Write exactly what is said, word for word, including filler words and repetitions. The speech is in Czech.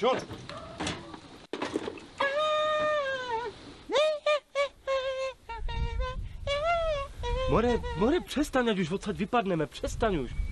Čo? More, more, přestaň, ať už odsaď vypadneme, přestaň už.